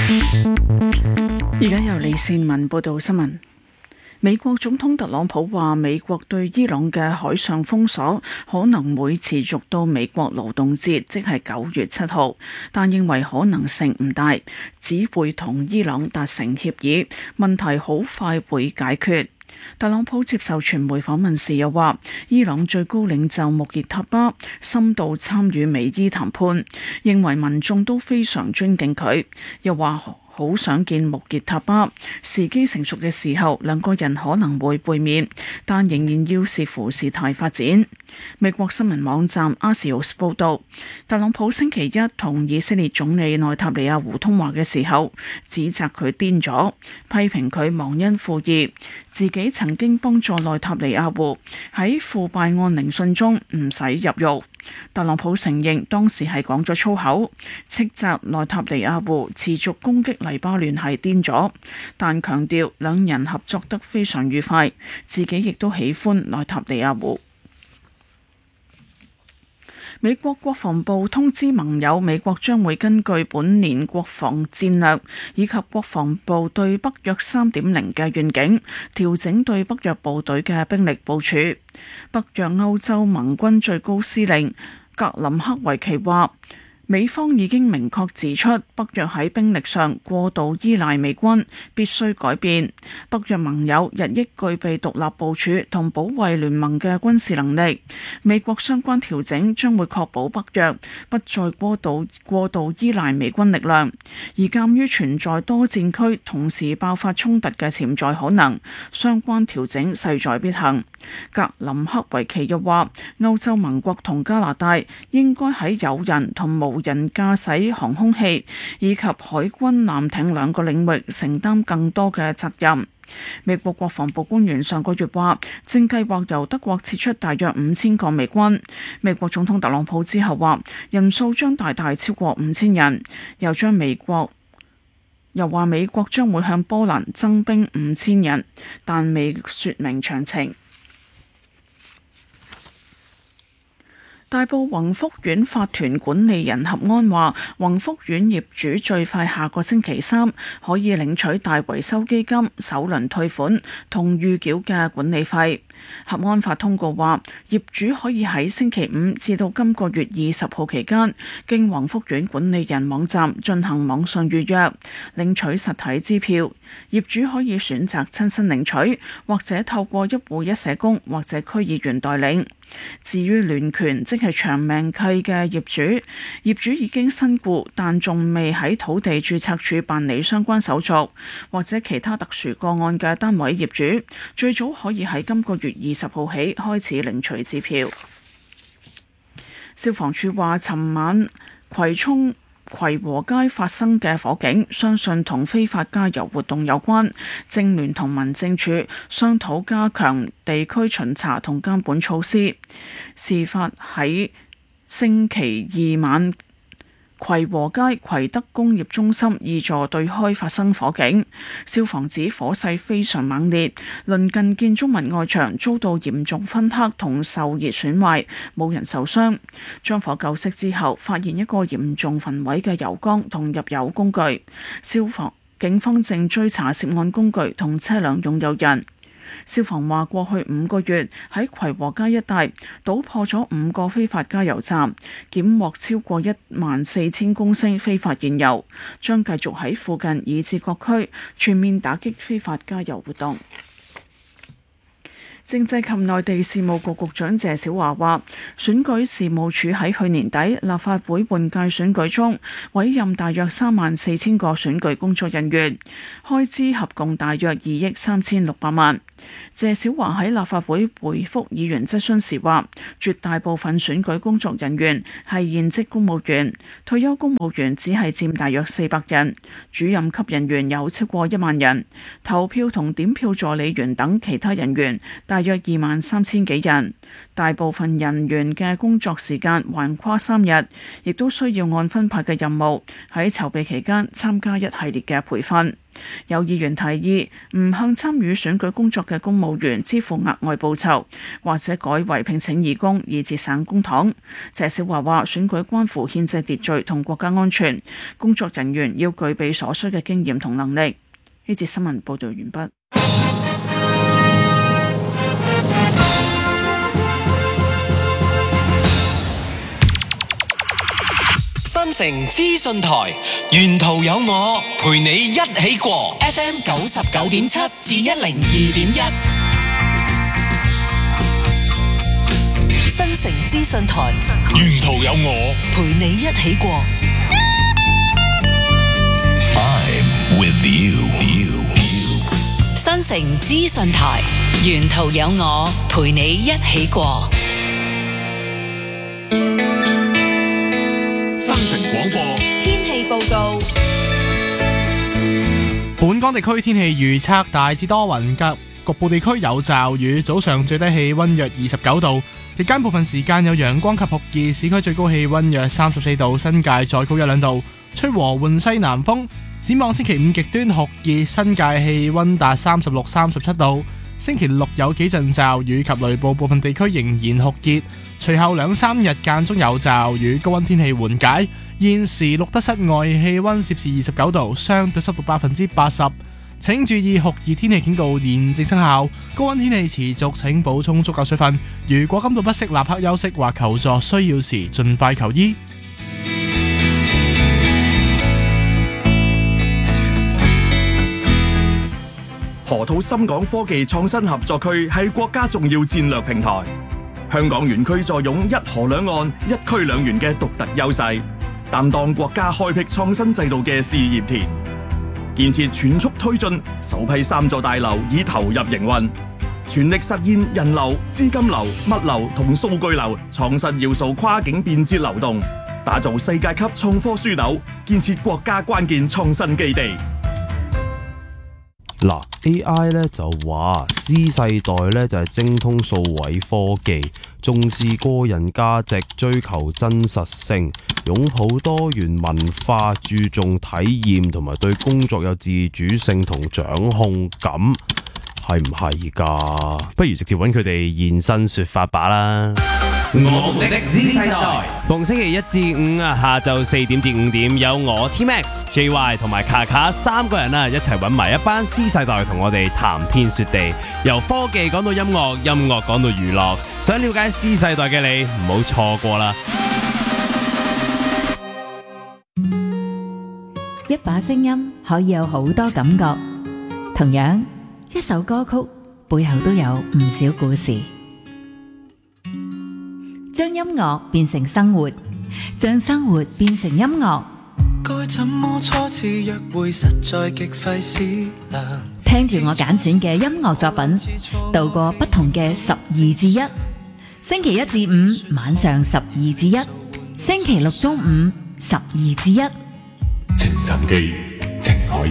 而家由李善文報道新聞。美國總統特朗普話，美國對伊朗嘅海上封鎖可能會持續到美國勞動節，即係9月7號，但認為可能性唔大，只會同伊朗達成協議，問題好快會解決。特朗普接受傳媒訪問時又話，伊朗最高領袖穆傑塔巴深度參與美伊談判，認為民眾都非常尊敬佢，又話好想見穆傑塔巴，時機成熟嘅時候，兩個人可能會會面，但仍然要視乎事態發展。美國新聞網站阿時奧斯報道，特朗普星期一同以色列總理內塔尼亞胡通話嘅時候，指責佢癲咗，批評佢忘恩負義，自己曾經幫助內塔尼亞胡喺腐敗案聆訊中唔使入獄。特朗普承認當時係講咗粗口，斥責內塔尼亞胡持續攻擊黎巴嫩係癲咗，但強調兩人合作得非常愉快，自己亦都喜歡內塔尼亞胡。美國國防部通知盟友，美國將會根據本年國防戰略以及國防部對北約3.0嘅願景，調整對北約部隊嘅兵力部署。北約歐洲盟軍最高司令格林克維奇話，美方已經明確指出，北約喺兵力上過度依賴美軍，必須改變。北約盟友日益具備獨立部署同保衛聯盟嘅軍事能力。美國相關調整將會確保北約不再過度依賴美軍力量。而鑑於存在多戰區同時爆發衝突嘅潛在可能，相關調整勢在必行。格林克維奇又話，歐洲盟國同加拿大應該喺有人同無人駕駛航空器以及海軍艦艇兩個領域承擔更多嘅責任。美國國防部官員上個月話，正計劃由德國撤出大約5000個美軍。美國總統特朗普之後話，人數將大大超過5000人，又話美國將會向波蘭增兵5000人，但未說明詳情。大埔宏福苑法團管理人合安話，宏福苑業主最快下個星期3可以領取大維修基金首輪退款同預繳嘅管理費。合安發通告話，業主可以喺星期5至到今個月20號期間，經宏福苑管理人網站進行網上預約，領取實體支票。業主可以選擇親身領取，或者透過一戶一社工或者區議員代領。至於聯權，即係長命契嘅業主已經身故，但仲未喺土地註冊處辦理相關手續，或者其他特殊個案嘅單位業主，最早可以喺今個月20號起開始領取支票。消防處話，尋晚葵和街發生嘅火警，相信同非法加油活動有關，正聯同民政處商討加強地區巡查同監管措施。事發喺星期二晚，葵和街葵德工業中心2座對開發生火警，消防指火勢非常猛烈，鄰近建築物外牆遭到嚴重燻黑同受熱損壞，冇人受傷。將火救熄之後，發現一個嚴重焚毀嘅油缸同入油工具，警方正追查涉案工具同車輛擁有人。消防話，過去5個月喺葵和街一帶搗破咗5個非法加油站，檢獲超過14000公升非法燃油，將繼續喺附近以至各區全面打擊非法加油活動。政制及內地事務局局長謝小華話，選舉事務處喺去年底立法會換屆選舉中委任大約34000個選舉工作人員，開支合共大約2億3600萬。謝小華喺立法會回覆議員質詢時話，絕大部分選舉工作人員係現職公務員，退休公務員只係佔大約400人，主任級人員有超過1萬人，投票同點票助理員等其他人員大約23000幾人。大部分人員嘅工作時間橫跨3日，亦都需要按分派嘅任務喺籌備期間參加一系列嘅培訓。有議員提議唔向參與選舉工作嘅公務員支付額外報酬，或者改為聘請義工以節省公帑。謝小華話：選舉關乎憲制秩序同國家安全，工作人員要具備所需嘅經驗同能力。呢節新聞報導完畢。 新城資訊台，沿途有我陪你一起過。FM 99.7至102.1， 新城資訊台， 沿途有我陪你一起過。 I'm with you。 新城資訊台，沿途有我陪你一起過。 新城廣播天氣報告。 本港地區天氣預測大致多雲，局部地區有驟雨，早上最低氣溫約29度，日間部分時間有陽光及酷熱，市區最高氣溫約34度，新界再高1-2度，吹和緩西南風。展望星期五極端酷熱，新界氣溫達36、37度。星期六有幾陣驟雨及雷暴，部分地區仍然酷熱。隨後2-3日間中有驟雨，高溫天氣緩解。現時錄得室外氣溫攝氏29度，相對濕度80%。請注意酷熱天氣警告現正生效，高溫天氣持續，請補充足夠水分。如果感到不適，立刻休息或求助，需要時盡快求醫。 河套深港科技創新合作區係國家重要戰略平台。香港園區坐擁一河兩岸、一區兩園嘅獨特優勢，擔當國家開闢創新制度嘅試驗田。建設全速推進，首批3座大樓已投入營運，全力實現人流、資金流、物流同數據流創新要素跨境便捷流動，打造世界級創科樞紐，建設國家關鍵創新基地。 嗱 ，AI 咧就話 C 世代咧就係精通數位科技，重視個人價值，追求真實性，擁抱多元文化，注重體驗同埋對工作有自主性同掌控感，係唔係㗎？不如直接揾佢哋現身說法吧啦！ 我們的 Z 世代， 逢星期1至5下晝4點至5點，有我 T-Max、JY 同埋卡卡3個人一齊揾埋一班 C 世代同我哋談天說地，由科技講到音樂，音樂講到娛樂，想了解 C 世代嘅你唔好錯過啦！ 一把聲音可以有好多感覺，同樣一首歌曲背後都有唔少故事。將音樂變成生活，將生活變成音樂。 該怎麼初次約會實在極費思量。 聽住我揀選嘅音樂作品，度過不同嘅12至1。星期1至5晚上12至1，星期六中午12至1。 情尋記